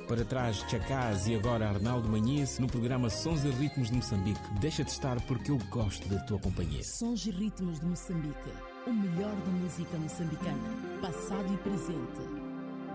Para trás, Chacaz e agora Arnaldo Manhice no programa Sons e Ritmos de Moçambique. Deixa de estar porque eu gosto da tua companhia. Sons e Ritmos de Moçambique. O melhor da música moçambicana, passado e presente.